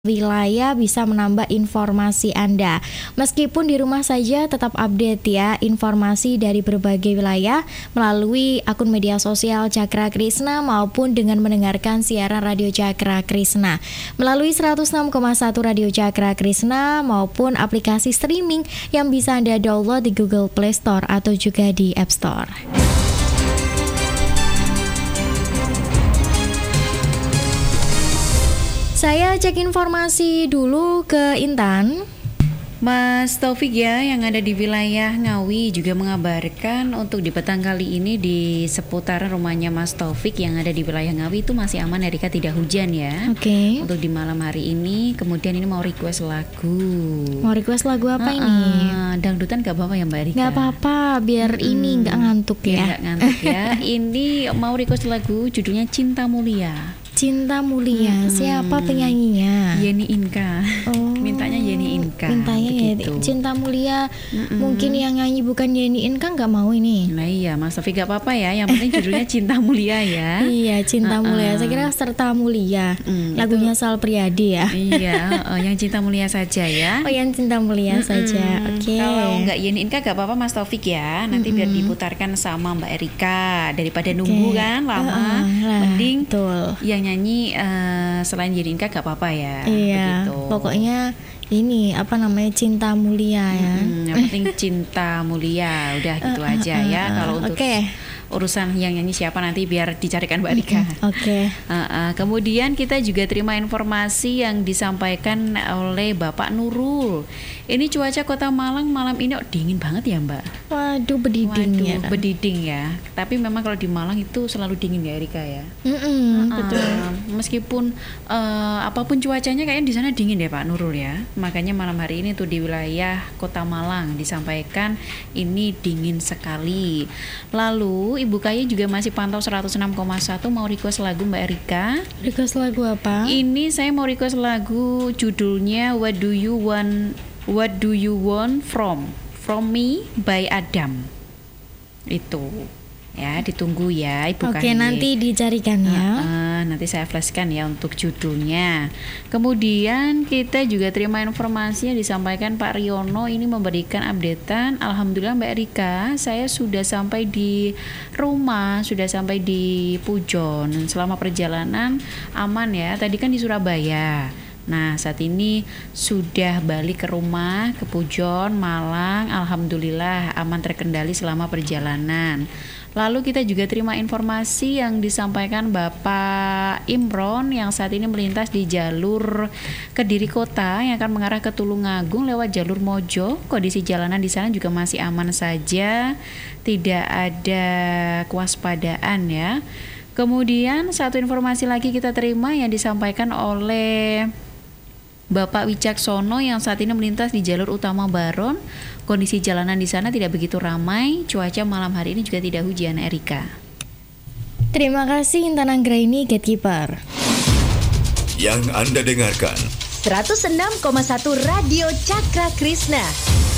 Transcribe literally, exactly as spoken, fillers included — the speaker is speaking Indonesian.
wilayah bisa menambah informasi Anda. Meskipun di rumah saja tetap update ya informasi dari berbagai wilayah melalui akun media sosial Cakra Krisna maupun dengan mendengarkan siaran Radio Cakra Krisna melalui seratus enam koma satu Radio Cakra Krisna maupun aplikasi streaming yang bisa Anda download di Google Play Store atau juga di App Store. Saya cek informasi dulu ke Intan. Mas Taufik ya, yang ada di wilayah Ngawi juga mengabarkan untuk di petang kali ini di seputaran rumahnya Mas Taufik yang ada di wilayah Ngawi itu masih aman, Erika, tidak hujan ya. Oke. Okay. Untuk di malam hari ini, kemudian ini mau request lagu. Mau request lagu apa uh-uh. ini? Dangdutan gak apa-apa ya Mbak Erika? Gak apa-apa, biar hmm. ini gak ngantuk ya. Gak ngantuk ya. Ini mau request lagu judulnya Cinta Mulia. Cinta Mulia, hmm. siapa penyanyinya? Yeni Inka. Oh, mintanya Yeni Inka. Mintanya Yeni. Cinta Mulia. Mm-mm. Mungkin yang nyanyi bukan Yeni Inka nggak mau ini. Nah iya, Mas Taufik gak apa-apa ya. Yang penting judulnya Cinta Mulia ya. Iya, Cinta uh-uh. Mulia. Saya kira Serta Mulia. Mm, Lagunya itu... Sal Priadi ya. Iya, oh, yang Cinta Mulia saja ya. Oh, yang Cinta Mulia Mm-mm. saja. Oke. Okay. Kalau nggak Yeni Inka gak apa-apa Mas Taufik ya. Nanti Mm-mm. biar diputarkan sama Mbak Erika daripada okay. nunggu kan lama. Uh-uh. Mending Betul. yang nyanyi uh, selain Yeni Inka gak apa-apa ya. Iya. Begitu. Pokoknya ini apa namanya Cinta Mulia ya. Hmm, yang penting Cinta Mulia, udah gitu uh, aja uh, ya. Uh, Kalau untuk okay. urusan yang nyanyi siapa nanti biar dicarikan Mbak Rika. Oke. Okay. Uh, uh, kemudian kita juga terima informasi yang disampaikan oleh Bapak Nurul. Ini cuaca Kota Malang malam ini oh, dingin banget ya Mbak. Waduh bediding Waduh, ya. Bediding ya. Tapi memang kalau di Malang itu selalu dingin ya Rika ya. Uh, betul. Meskipun uh, apapun cuacanya kayaknya di sana dingin ya Pak Nurul ya. Makanya malam hari ini tuh di wilayah Kota Malang disampaikan ini dingin sekali. Lalu Ibu Kaya juga masih pantau seratus enam koma satu, mau request lagu Mbak Erika. Request lagu apa? Ini saya mau request lagu judulnya What Do You Want What Do You Want From From Me by Adam. Itu ya, ditunggu ya Ibu Kaya. Oke, nanti dicarikan ya. Uh, uh, nanti saya flashkan ya untuk judulnya. Kemudian kita juga terima informasi yang disampaikan Pak Riono ini memberikan updatean. Alhamdulillah Mbak Erika, saya sudah sampai di rumah, sudah sampai di Pujon. Selama perjalanan aman ya. Tadi kan di Surabaya. Nah, saat ini sudah balik ke rumah, ke Pujon, Malang. Alhamdulillah aman terkendali selama perjalanan. Lalu kita juga terima informasi yang disampaikan Bapak Imron yang saat ini melintas di jalur Kediri Kota yang akan mengarah ke Tulungagung lewat jalur Mojo. Kondisi jalanan di sana juga masih aman saja, tidak ada kewaspadaan ya. Kemudian satu informasi lagi kita terima yang disampaikan oleh Bapak Wicaksono yang saat ini melintas di jalur utama Baron. Kondisi jalanan di sana tidak begitu ramai. Cuaca malam hari ini juga tidak hujan, Erika. Terima kasih Intan Anggraini, Gatekeeper. Yang Anda dengarkan seratus enam koma satu Radio Cakra Krisna.